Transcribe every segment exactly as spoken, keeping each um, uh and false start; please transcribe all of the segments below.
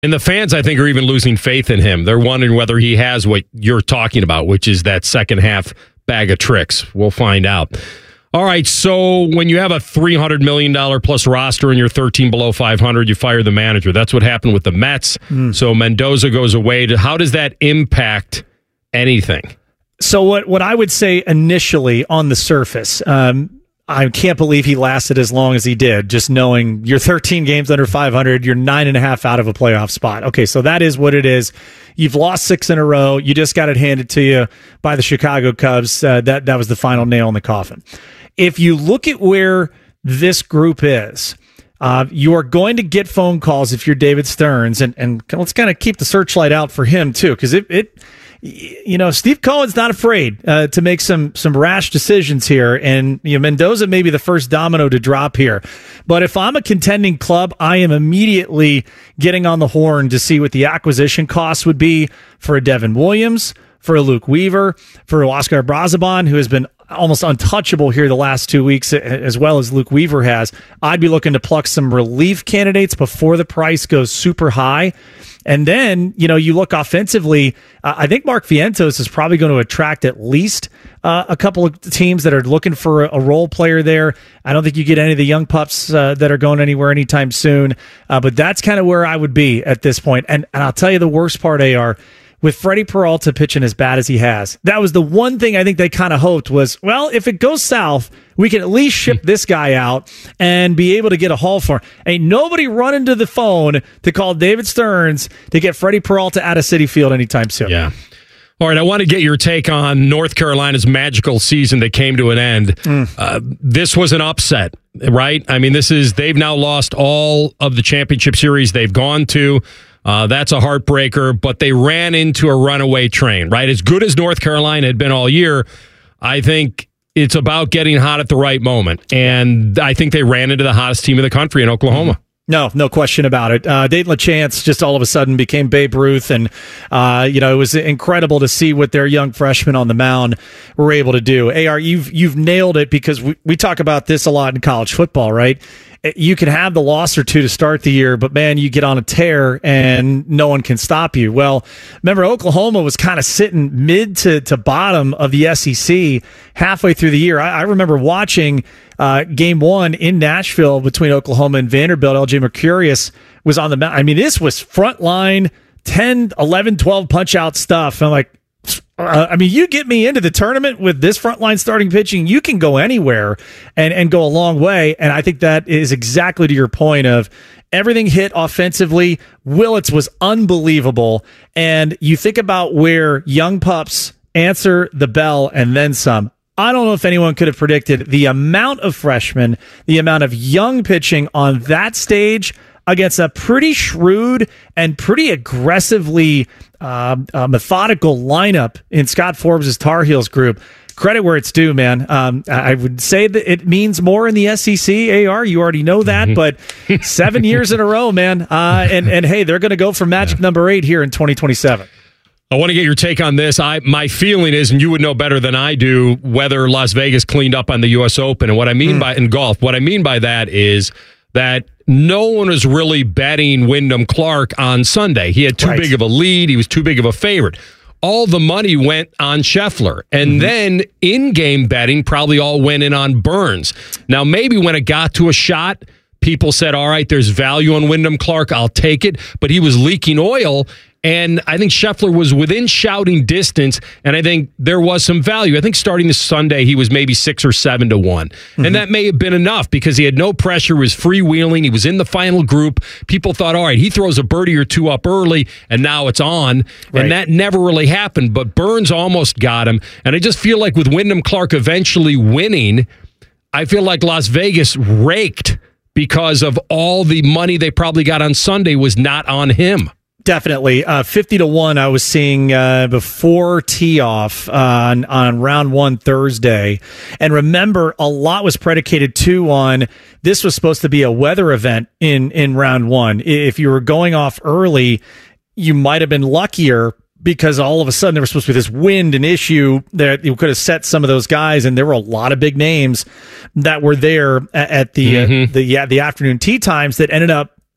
And the fans, I think, are even losing faith in him. They're wondering whether he has what you're talking about, which is that second half bag of tricks. We'll find out. All right, so when you have a three hundred million dollars plus roster and you're thirteen below five hundred, you fire the manager. That's what happened with the Mets. Mm. So Mendoza goes away. How does that impact anything? So what, what I would say initially on the surface, um, I can't believe he lasted as long as he did, just knowing you're thirteen games under five hundred, you're nine and a half out of a playoff spot. Okay, so that is what it is. You've lost six in a row. You just got it handed to you by the Chicago Cubs. Uh, that, that was the final nail in the coffin. If you look at where this group is, uh, you are going to get phone calls if you're David Stearns, and, and let's kind of keep the searchlight out for him too, because it, it, you know, Steve Cohen's not afraid uh, to make some some rash decisions here, and you know, Mendoza may be the first domino to drop here. But if I'm a contending club, I am immediately getting on the horn to see what the acquisition costs would be for a Devin Williams, for a Luke Weaver, for Oscar Brazaban, who has been almost untouchable here the last two weeks, as well as Luke Weaver has. I'd be looking to pluck some relief candidates before the price goes super high. And then, you know, you look offensively, uh, I think Mark Vientos is probably going to attract at least uh, a couple of teams that are looking for a, a role player there. I don't think you get any of the young pups uh, that are going anywhere anytime soon. Uh, but that's kind of where I would be at this point. And, and I'll tell you the worst part, A R, with Freddie Peralta pitching as bad as he has, that was the one thing I think they kind of hoped was, well, if it goes south, we can at least ship this guy out and be able to get a haul for him. Ain't nobody running to the phone to call David Stearns to get Freddie Peralta out of Citi Field anytime soon. Yeah. All right, I want to get your take on North Carolina's magical season that came to an end. Mm. Uh, this was an upset, right? I mean, this is they've now lost all of the championship series they've gone to. Uh, that's a heartbreaker, but they ran into a runaway train, right? As good as North Carolina had been all year, I think it's about getting hot at the right moment. And I think they ran into the hottest team in the country in Oklahoma. No, no question about it. Uh, Dayton LaChance just all of a sudden became Babe Ruth, and uh, you know, it was incredible to see what their young freshmen on the mound were able to do. A R, you've you've nailed it, because we, we talk about this a lot in college football, right? You can have the loss or two to start the year, but man, you get on a tear and no one can stop you. Well, remember, Oklahoma was kind of sitting mid to, to bottom of the S E C halfway through the year. I, I remember watching uh, game one in Nashville between Oklahoma and Vanderbilt. L J Mercurius was on the mound. I mean, this was frontline ten, eleven, twelve punch out stuff. I'm like, Uh, I mean, you get me into the tournament with this frontline starting pitching, you can go anywhere and, and go a long way. And I think that is exactly to your point of everything hit offensively. Willits was unbelievable. And you think about where young pups answer the bell and then some. I don't know if anyone could have predicted the amount of freshmen, the amount of young pitching on that stage against a pretty shrewd and pretty aggressively uh, uh, methodical lineup in Scott Forbes' Tar Heels group. Credit where it's due, man. Um, I would say that it means more in the S E C, A R. You already know that, but seven years in a row, man. Uh, and, and hey, they're going to go for magic yeah. number eight here in twenty twenty-seven. I want to get your take on this. I my feeling is, and you would know better than I do, whether Las Vegas cleaned up on the U S Open. And what I mean mm. by in golf, what I mean by that is that no one was really betting Wyndham Clark on Sunday. He had too right. big of a lead. He was too big of a favorite. All the money went on Scheffler. And mm-hmm. then in-game betting probably all went in on Burns. Now, maybe when it got to a shot, people said, all right, there's value on Wyndham Clark. I'll take it. But he was leaking oil. And I think Scheffler was within shouting distance, and I think there was some value. I think starting this Sunday, he was maybe six or seven to one. Mm-hmm. And that may have been enough because he had no pressure, was freewheeling, he was in the final group. People thought, all right, he throws a birdie or two up early, and now it's on. Right. And that never really happened, but Burns almost got him. And I just feel like with Wyndham Clark eventually winning, I feel like Las Vegas raked because of all the money they probably got on Sunday was not on him. Definitely. Uh, fifty to one I was seeing uh, before tee-off uh, on, on round one Thursday. And remember, a lot was predicated, too, on this was supposed to be a weather event in, in round one. If you were going off early, you might have been luckier because all of a sudden there was supposed to be this wind and issue that you could have set some of those guys, and there were a lot of big names that were there at the, mm-hmm. uh, the, yeah, the afternoon tee times that ended up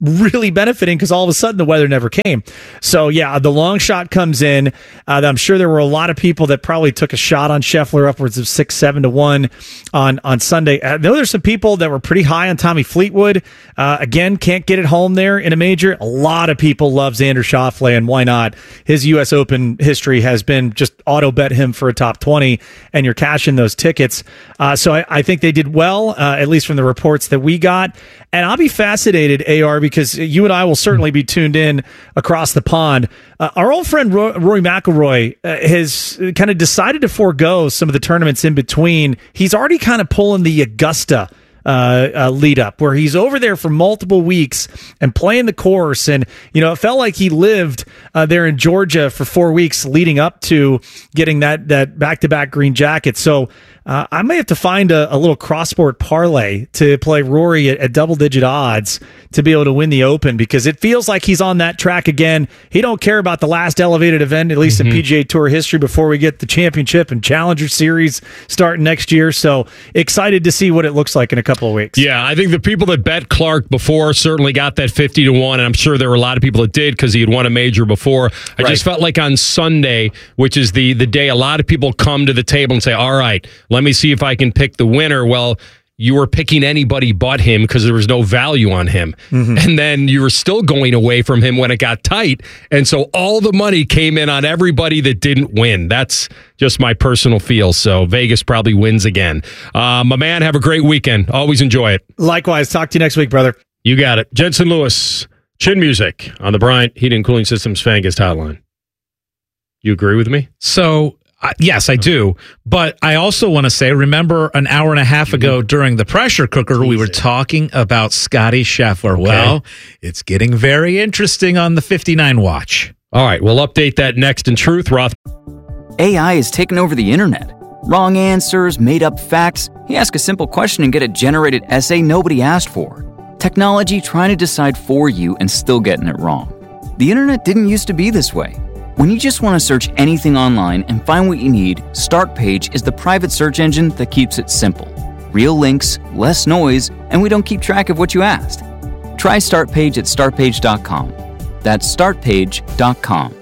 really benefiting because all of a sudden the weather never came. So yeah, the long shot comes in. Uh, I'm sure there were a lot of people that probably took a shot on Scheffler upwards of six, seven to one on, on Sunday. I know there's some people that were pretty high on Tommy Fleetwood. Uh, again, can't get it home there in a major. A lot of people love Xander Schauffele, and why not? His U S Open history has been just auto bet him for a top twenty, and you're cashing those tickets. Uh, so I, I think they did well, uh, at least from the reports that we got. And I'll be fascinated, A R, because you and I will certainly be tuned in across the pond. Uh, our old friend Roy, Rory McIlroy uh, has kind of decided to forego some of the tournaments in between. He's already kind of pulling the Augusta Uh, uh, lead up, where he's over there for multiple weeks and playing the course. And, you know, it felt like he lived uh, there in Georgia for four weeks leading up to getting that, that back-to-back green jacket. So uh, I may have to find a, a little cross-sport parlay to play Rory at, at double-digit odds to be able to win the Open, because it feels like he's on that track again. He don't care about the last elevated event, at least mm-hmm. in P G A Tour history, before we get the championship and Challenger Series starting next year. So excited to see what it looks like in a couple of weeks. Yeah, I think the people that bet Clark before certainly got that fifty to one, and I'm sure there were a lot of people that did because he had won a major before. I right. just felt like on Sunday, which is the, the day a lot of people come to the table and say, all right, let me see if I can pick the winner. Well, you were picking anybody but him because there was no value on him. Mm-hmm. And then you were still going away from him when it got tight. And so all the money came in on everybody that didn't win. That's just my personal feel. So Vegas probably wins again. Uh, my man, have a great weekend. Always enjoy it. Likewise. Talk to you next week, brother. You got it. Jensen Lewis, Chin Music on the Bryant Heating and Cooling Systems Fan Guest Hotline. You agree with me? So... Uh, yes, I do. But I also want to say, remember an hour and a half ago during the pressure cooker, we were talking about Scotty Scheffler. Okay. Well, it's getting very interesting on the fifty-nine watch. All right, we'll update that next in Truth, Roth. A I has taken over the internet. Wrong answers, made up facts. You ask a simple question and get a generated essay nobody asked for. Technology trying to decide for you and still getting it wrong. The internet didn't used to be this way. When you just want to search anything online and find what you need, Startpage is the private search engine that keeps it simple. Real links, less noise, and we don't keep track of what you asked. Try Startpage at start page dot com. That's start page dot com.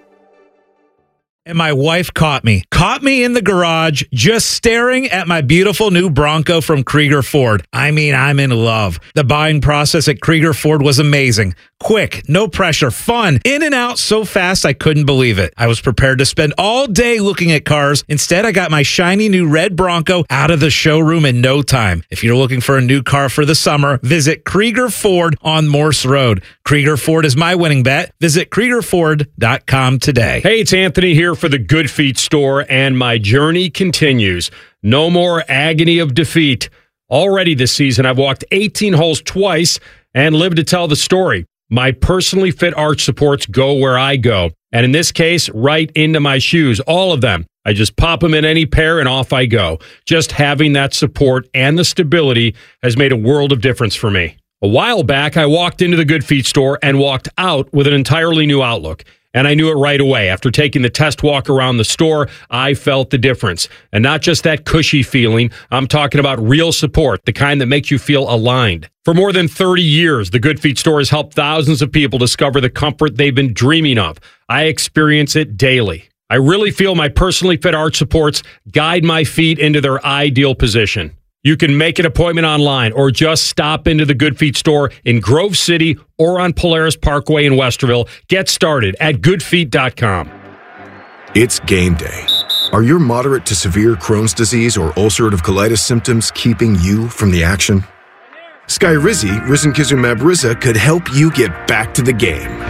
And my wife caught me. Caught me in the garage just staring at my beautiful new Bronco from Krieger Ford. I mean, I'm in love. The buying process at Krieger Ford was amazing. Quick, no pressure, fun, in and out so fast I couldn't believe it. I was prepared to spend all day looking at cars. Instead, I got my shiny new red Bronco out of the showroom in no time. If you're looking for a new car for the summer, visit Krieger Ford on Morse Road. Krieger Ford is my winning bet. Visit Krieger Ford dot com today. Hey, it's Anthony here for the Good Feet store, and my journey continues. No more agony of defeat. Already this season, I've walked eighteen holes twice and lived to tell the story. My personally fit arch supports go where I go. And in this case, right into my shoes, all of them. I just pop them in any pair and off I go. Just having that support and the stability has made a world of difference for me. A while back, I walked into the Good Feet store and walked out with an entirely new outlook. And I knew it right away. After taking the test walk around the store, I felt the difference. And not just that cushy feeling. I'm talking about real support, the kind that makes you feel aligned. For more than thirty years, the Good Feet store has helped thousands of people discover the comfort they've been dreaming of. I experience it daily. I really feel my personally fit arch supports guide my feet into their ideal position. You can make an appointment online or just stop into the Good Feet store in Grove City or on Polaris Parkway in Westerville. Get started at good feet dot com. It's game day. Are your moderate to severe Crohn's disease or ulcerative colitis symptoms keeping you from the action? Skyrizi, risankizumab Riza, could help you get back to the game.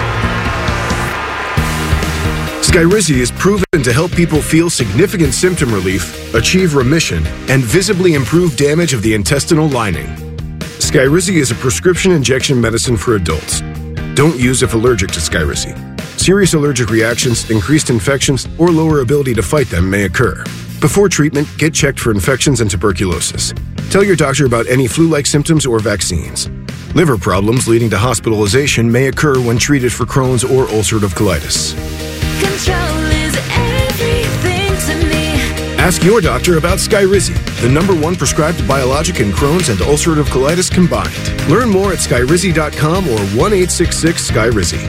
Skyrizi is proven to help people feel significant symptom relief, achieve remission, and visibly improve damage of the intestinal lining. Skyrizi is a prescription injection medicine for adults. Don't use if allergic to Skyrizi. Serious allergic reactions, increased infections, or lower ability to fight them may occur. Before treatment, get checked for infections and tuberculosis. Tell your doctor about any flu-like symptoms or vaccines. Liver problems leading to hospitalization may occur when treated for Crohn's or ulcerative colitis. Control is everything to me. Ask your doctor about Skyrizi, the number one prescribed biologic in Crohn's and ulcerative colitis combined. Learn more at skyrizi dot com or one eight six six Skyrizi.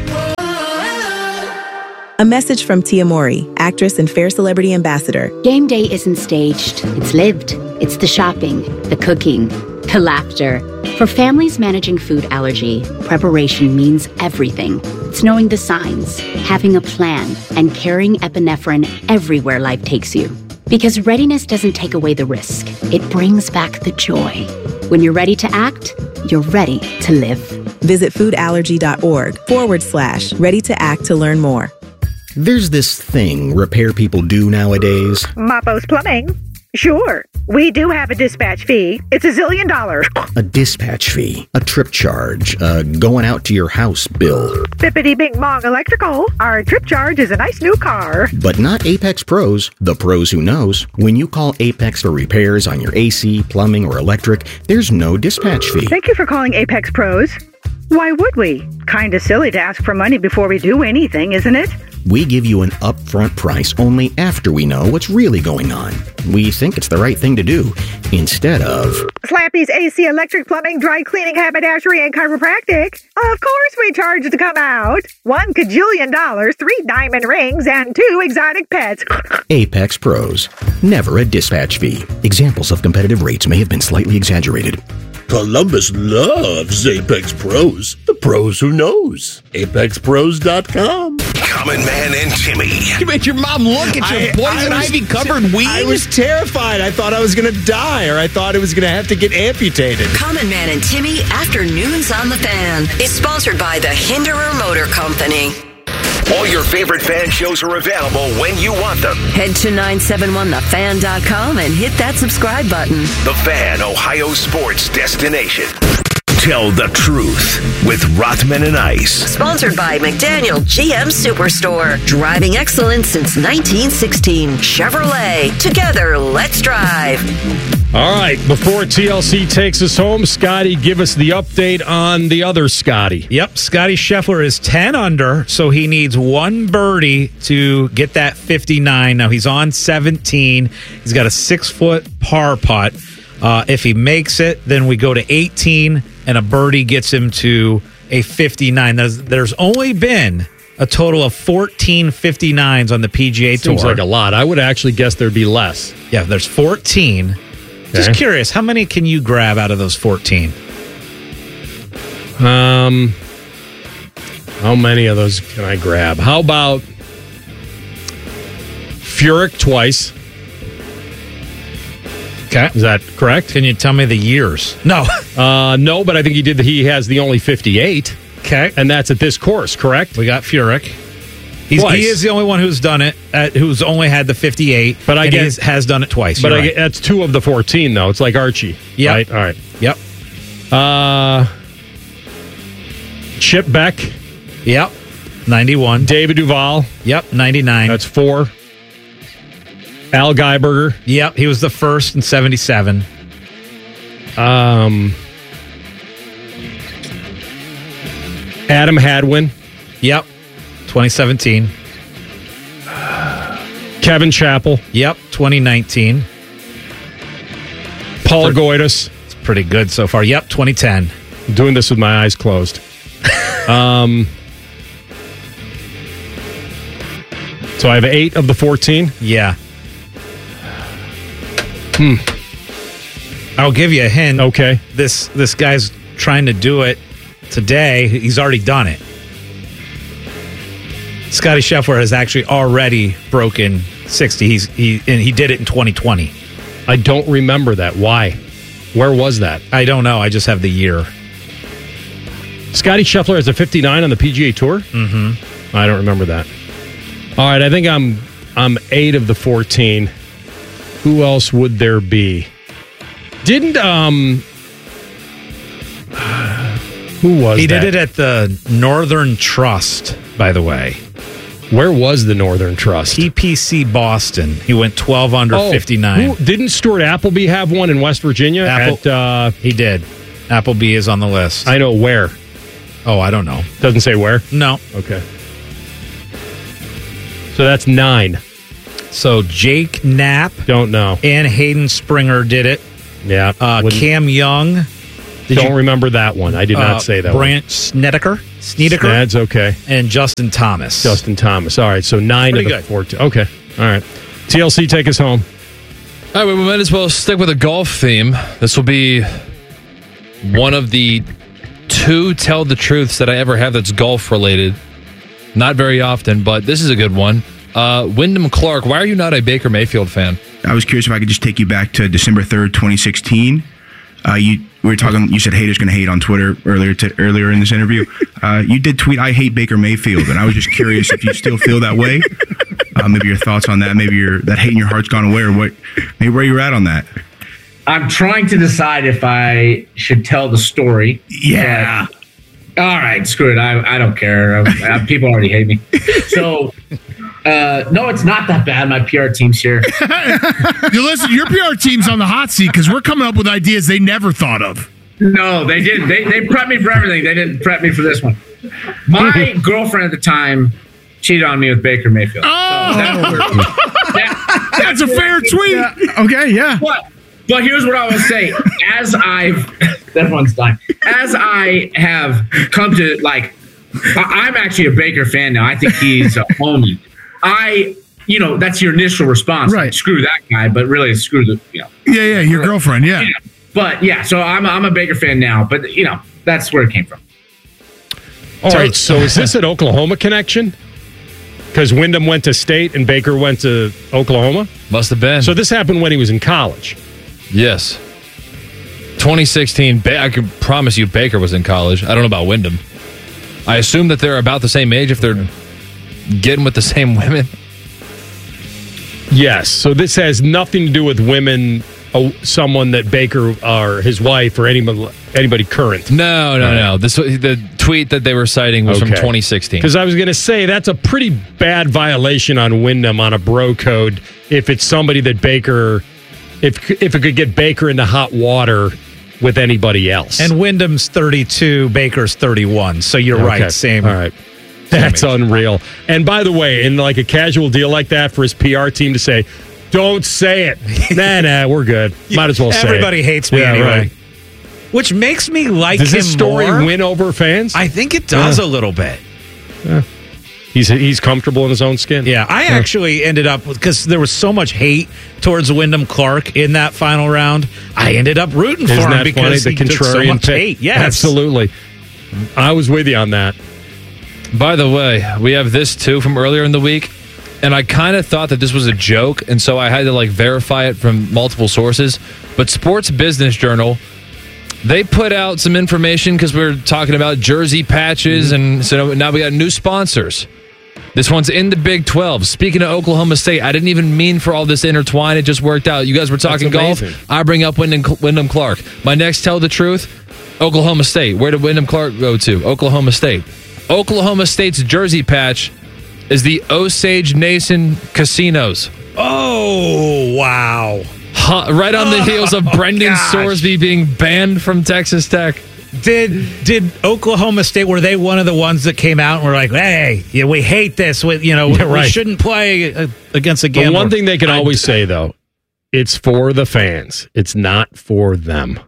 A message from Tia Mori, actress and Fair Celebrity Ambassador. Game day isn't staged. It's lived. It's the shopping, the cooking, the laughter. For families managing food allergy, preparation means everything. It's knowing the signs, having a plan, and carrying epinephrine everywhere life takes you. Because readiness doesn't take away the risk. It brings back the joy. When you're ready to act, you're ready to live. Visit foodallergy.org forward slash ready to act to learn more. There's this thing repair people do nowadays. Mapo's Plumbing. Sure, we do have a dispatch fee. It's a zillion dollars. A dispatch fee, a trip charge, a going out to your house bill. Bippity Bing Bong Electrical. Our trip charge is a nice new car. But not Apex Pros, the pros who knows. When you call Apex for repairs on your A C, plumbing, or electric, there's no dispatch fee. Thank you for calling Apex Pros. Why would we? Kinda silly to ask for money before we do anything, isn't it? We give you an upfront price only after we know what's really going on. We think it's the right thing to do, instead of... Slappy's A C, electric, plumbing, dry cleaning, haberdashery, and chiropractic. Of course we charge to come out. One cajillion dollars, three diamond rings, and two exotic pets. Apex Pros. Never a dispatch fee. Examples of competitive rates may have been slightly exaggerated. Columbus loves Apex Pros. The pros who knows. apex pros dot com. Common Man and Timmy. You made your mom look at your poison ivy covered weed. I was terrified. I thought I was going to die, or I thought it was going to have to get amputated. Common Man and Timmy Afternoons on the Fan is sponsored by the Hinderer Motor Company. All your favorite fan shows are available when you want them. Head to nine seven one the fan dot com and hit that subscribe button. The Fan, Ohio sports destination. Tell the truth with Rothman and Ice. Sponsored by McDaniel G M Superstore. Driving excellence since nineteen sixteen. Chevrolet. Together, let's drive. All right, before T L C takes us home, Scotty, give us the update on the other Scotty. Yep, Scotty Scheffler is ten under, so he needs one birdie to get that fifty-nine. Now he's on seventeen. He's got a six-foot par putt. Uh, if he makes it, then we go to eighteen, and a birdie gets him to a fifty-nine. There's, there's only been a total of fourteen fifty-nines on the P G A Tour. Seems like a lot. I would actually guess there'd be less. Yeah, there's fourteen. Okay. Just curious, how many can you grab out of those fourteen? Um, how many of those can I grab? How about Furyk twice? Okay, is that correct? Can you tell me the years? No, uh, no, but I think he did. He has the only fifty-eight. Okay, and that's at this course, correct? We got Furyk. He's, he is the only one who's done it, at, who's only had the fifty-eight, but I guess has done it twice. But I right. get, that's two of the fourteen, though. It's like Archie. Yep. Right? All right. Yep. Uh, Chip Beck. Yep. ninety-one. David Duval. Yep. ninety-nine. That's four. Al Geiberger. Yep. He was the first in seventy-seven. Um, Adam Hadwin. Yep. twenty seventeen. Kevin Chappell. Yep, twenty nineteen. Paul Goytis. It's pretty good so far. Yep, twenty ten. I'm doing this with my eyes closed. um, so I have eight of the fourteen? Yeah. Hmm. I'll give you a hint. Okay. This this guy's trying to do it today. He's already done it. Scotty Scheffler has actually already broken sixty. He's he and he did it in twenty twenty. I don't remember that. Why? Where was that? I don't know. I just have the year. Scotty Scheffler has a fifty-nine on the P G A Tour? Mm-hmm. I don't remember that. All right, I think I'm I'm eight of the fourteen. Who else would there be? Didn't um who was he that? did it at the Northern Trust, by the way. Where was the Northern Trust? T P C Boston. He went twelve under oh, fifty-nine. Who, didn't Stuart Appleby have one in West Virginia? Apple, at, uh, he did. Appleby is on the list. I know where. Oh, I don't know. Doesn't say where? No. Okay. So that's nine. So Jake Knapp. Don't know. And Hayden Springer did it. Yeah. Uh, Cam Young. Did don't you, remember that one. I did uh, not say that Brant one. Snedeker. Snedeker. That's okay. And Justin Thomas. Justin Thomas. All right. So nine Pretty of the good. fourteen. Okay. All right. T L C, take us home. All right. We might as well stick with a golf theme. This will be one of the two tell the truths that I ever have that's golf related. Not very often, but this is a good one. Uh, Wyndham Clark, why are you not a Baker Mayfield fan? I was curious if I could just take you back to December third, twenty sixteen. Uh, you we were talking. You said haters going to hate on Twitter earlier to, earlier in this interview. Uh, you did tweet, "I hate Baker Mayfield," and I was just curious if you still feel that way. Uh, maybe your thoughts on that. Maybe your that hate in your heart's gone away, or what? Maybe where you're at on that. I'm trying to decide if I should tell the story. Yeah. But, all right, screw it. I I don't care. I, I, people already hate me. So. Uh, no, it's not that bad. My P R team's here. You listen, your P R team's on the hot seat because we're coming up with ideas they never thought of. No, they didn't. They they prepped me for everything. They didn't prep me for this one. My girlfriend at the time cheated on me with Baker Mayfield. Oh, so that, that, that's a fair tweet. Yeah. Okay, yeah. But but here's what I will say: as I've that one's done. As I have come to like, I, I'm actually a Baker fan now. I think he's a homie. I, you know, that's your initial response. Right. Like, screw that guy, but really screw the, you know. Yeah, yeah, your girlfriend, yeah. yeah. But, yeah, so I'm, I'm a Baker fan now, but, you know, that's where it came from. All so, right, so is this an Oklahoma connection? Because Wyndham went to State and Baker went to Oklahoma? Must have been. So this happened when he was in college? Yes. twenty sixteen, I can promise you Baker was in college. I don't know about Wyndham. I assume that they're about the same age if they're getting with the same women. Yes. So this has nothing to do with women, uh, someone that Baker or his wife or anybody, anybody current. No, no, right. no. This the tweet that they were citing was okay. from twenty sixteen. Because I was going to say that's a pretty bad violation on Wyndham on a bro code if it's somebody that Baker, if if it could get Baker into hot water with anybody else. And Wyndham's thirty-two, Baker's thirty-one. So you're okay. right. Same. All right. That's unreal. And by the way, in like a casual deal like that for his P R team to say, don't say it. nah, nah, we're good. Might as well say it. Everybody hates me yeah, anyway. Right. Which makes me like does him this story more. win over fans? I think it does uh, a little bit. Uh, he's he's comfortable in his own skin. Yeah, I uh. actually ended up, because there was so much hate towards Wyndham Clark in that final round, I ended up rooting Isn't for him that because funny? he The took so much pick. hate. Yes. Absolutely. I was with you on that. By the way, we have this too from earlier in the week, and I kind of thought that this was a joke, and so I had to like verify it from multiple sources. But Sports Business Journal, they put out some information because we we're talking about jersey patches, and so now we got new sponsors. This one's in the Big twelve. Speaking of Oklahoma State, I didn't even mean for all this to intertwine. It just worked out. You guys were talking golf. I bring up Wyndham, Wyndham Clark. My next tell the truth, Oklahoma State. Where did Wyndham Clark go to? Oklahoma State. Oklahoma State's jersey patch is the Osage Nation Casinos. Oh, wow. Huh, right on the heels of Brendan gosh. Sorsby being banned from Texas Tech. Did did Oklahoma State, were they one of the ones that came out and were like, hey, yeah, we hate this. We, you know, yeah, we right. shouldn't play against a gambler. But one thing they can always say, though, it's for the fans. It's not for them.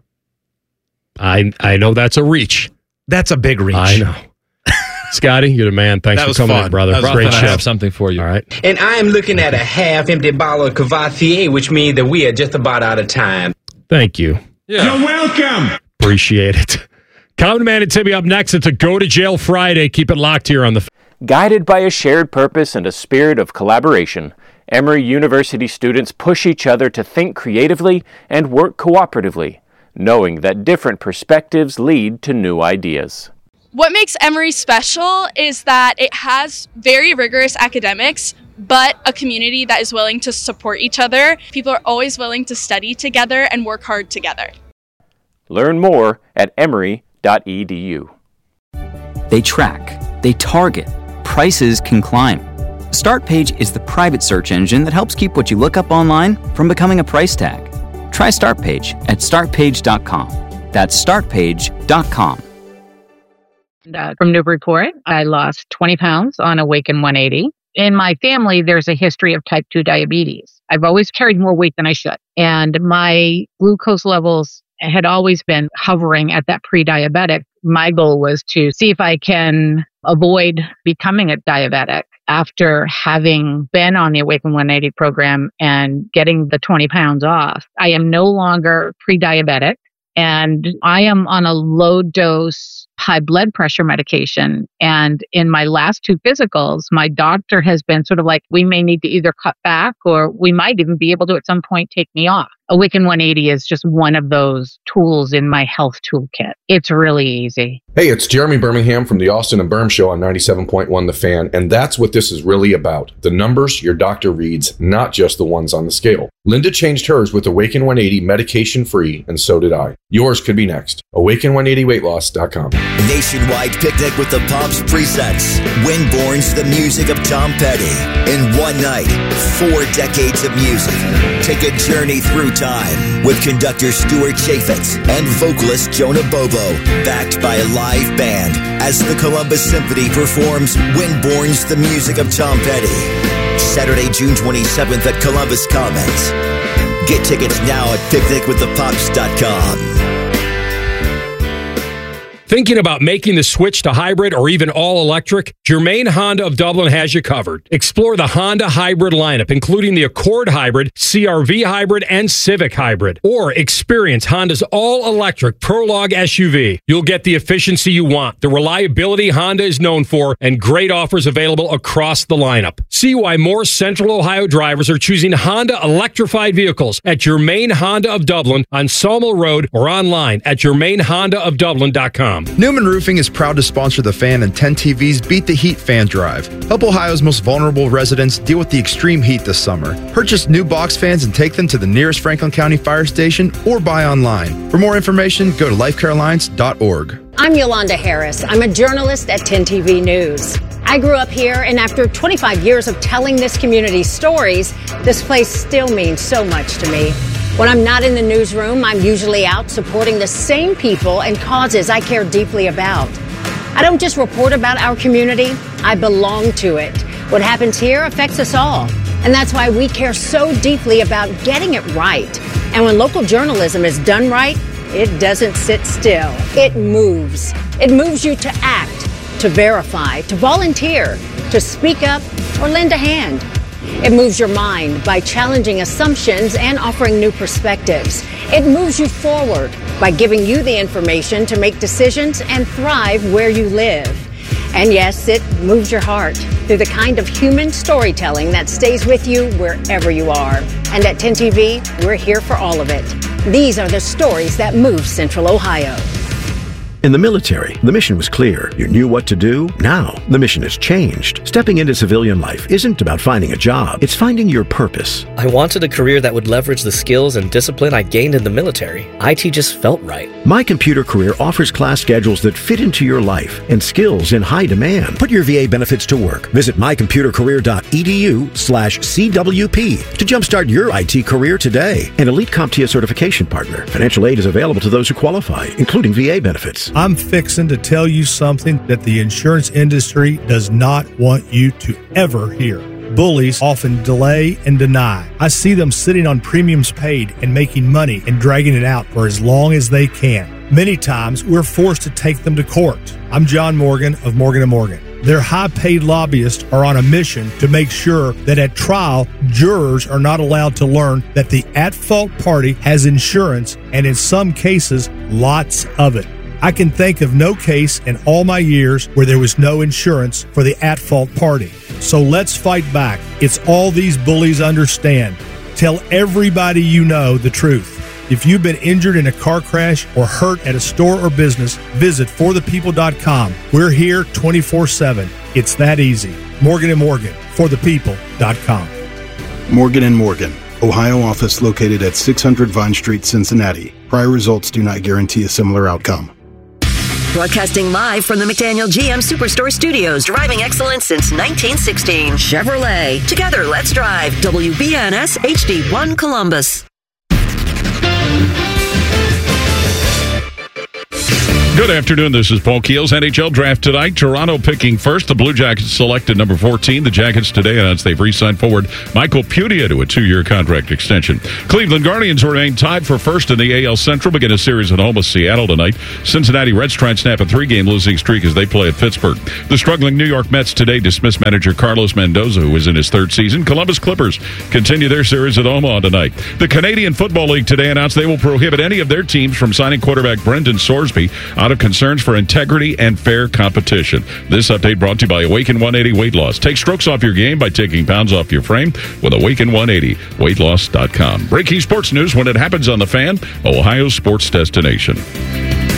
I I know that's a reach. That's a big reach. I know. Scotty, you're the man. Thanks that for coming fun. in, brother. That was Great fun. show. I have something for you. All right. And I am looking at a half-empty bottle of Cavassier, which means that we are just about out of time. Thank you. Yeah. You're welcome. Appreciate it. Common Man and Timmy up next. It's a Go to Jail Friday. Keep it locked here on the... Guided by a shared purpose and a spirit of collaboration, Emory University students push each other to think creatively and work cooperatively, knowing that different perspectives lead to new ideas. What makes Emory special is that it has very rigorous academics, but a community that is willing to support each other. People are always willing to study together and work hard together. Learn more at emory dot e d u. They track, they target, prices can climb. StartPage is the private search engine that helps keep what you look up online from becoming a price tag. Try StartPage at start page dot com. That's start page dot com. Uh, from Newburyport, I lost twenty pounds on Awaken one eighty. in my family, there's a history of type two diabetes. I've always carried more weight than I should. And my glucose levels had always been hovering at that pre-diabetic. My goal was to see if I can avoid becoming a diabetic after having been on the Awaken one eighty program and getting the twenty pounds off. I am no longer pre-diabetic, and I am on a low dose high blood pressure medication. And in my last two physicals, my doctor has been sort of like, we may need to either cut back or we might even be able to at some point take me off. Awaken one eighty is just one of those tools in my health toolkit. It's really easy. Hey, it's Jeremy Birmingham from the Austin and Berm Show on ninety-seven point one The Fan, and that's what this is really about. The numbers your doctor reads, not just the ones on the scale. Linda changed hers with Awaken one eighty medication-free, and so did I. Yours could be next. Awaken one eighty weight loss dot com. Nationwide picnic with the Pops presents Winborn's The Music of Tom Petty. In one night, four decades of music. Take a journey through time with conductor Stuart Chaffetz and vocalist Jonah Bobo, backed by a live band as the Columbus Symphony performs Winborn's The Music of Tom Petty. Saturday, June twenty-seventh at Columbus Commons. Get tickets now at picnic with the pops dot com. Thinking about making the switch to hybrid or even all-electric? Germain Honda of Dublin has you covered. Explore the Honda hybrid lineup, including the Accord Hybrid, C R V Hybrid, and Civic Hybrid. Or experience Honda's all-electric Prologue S U V. You'll get the efficiency you want, the reliability Honda is known for, and great offers available across the lineup. See why more Central Ohio drivers are choosing Honda electrified vehicles at Germain Honda of Dublin on Sawmill Road or online at germain honda of dublin dot com. Newman Roofing is proud to sponsor The Fan and ten T V's Beat the Heat fan drive. Help Ohio's most vulnerable residents deal with the extreme heat this summer. Purchase new box fans and take them to the nearest Franklin County Fire Station or buy online. For more information, go to life care alliance dot org. I'm Yolanda Harris. I'm a journalist at ten T V News. I grew up here, and after twenty-five years of telling this community's stories, this place still means so much to me. When I'm not in the newsroom, I'm usually out supporting the same people and causes I care deeply about. I don't just report about our community, I belong to it. What happens here affects us all, and that's why we care so deeply about getting it right. And when local journalism is done right, it doesn't sit still. It moves. It moves you to act, to verify, to volunteer, to speak up, or lend a hand. It moves your mind by challenging assumptions and offering new perspectives. It moves you forward by giving you the information to make decisions and thrive where you live. And yes, it moves your heart through the kind of human storytelling that stays with you wherever you are. And at ten T V, we're here for all of it. These are the stories that move Central Ohio. In the military, the mission was clear. You knew what to do. Now, the mission has changed. Stepping into civilian life isn't about finding a job. It's finding your purpose. I wanted a career that would leverage the skills and discipline I gained in the military. I T just felt right. My Computer Career offers class schedules that fit into your life and skills in high demand. Put your V A benefits to work. Visit my computer career dot e d u slash C W P to jumpstart your I T career today. An Elite CompTIA certification partner. Financial aid is available to those who qualify, including V A benefits. I'm fixing to tell you something that the insurance industry does not want you to ever hear. Bullies often delay and deny. I see them sitting on premiums paid and making money and dragging it out for as long as they can. Many times, we're forced to take them to court. I'm John Morgan of Morgan and Morgan. Their high-paid lobbyists are on a mission to make sure that at trial, jurors are not allowed to learn that the at-fault party has insurance, and in some cases, lots of it. I can think of no case in all my years where there was no insurance for the at-fault party. So let's fight back. It's all these bullies understand. Tell everybody you know the truth. If you've been injured in a car crash or hurt at a store or business, visit for the people dot com. We're here twenty-four seven. It's that easy. Morgan and Morgan, for the people dot com. Morgan and Morgan, Ohio office located at six hundred Vine Street, Cincinnati. Prior results do not guarantee a similar outcome. Broadcasting live from the McDaniel G M Superstore Studios, driving excellence since nineteen sixteen. Chevrolet. Together, let's drive. W B N S H D one Columbus. Good afternoon. This is Paul Keels. N H L draft tonight. Toronto picking first. The Blue Jackets selected number fourteen. The Jackets today announced they've re-signed forward Michael Pudia to a two-year contract extension. Cleveland Guardians remain tied for first in the A L Central. Begin a series at home with Seattle tonight. Cincinnati Reds try and snap a three-game losing streak as they play at Pittsburgh. The struggling New York Mets today dismissed manager Carlos Mendoza, who is in his third season. Columbus Clippers continue their series at Omaha tonight. The Canadian Football League today announced they will prohibit any of their teams from signing quarterback Brendan Sorsby out of concerns for integrity and fair competition. This update brought to you by Awaken one eighty Weight Loss. Take strokes off your game by taking pounds off your frame with Awaken one eighty weight loss dot com. Breaking sports news when it happens on The Fan, Ohio's sports destination.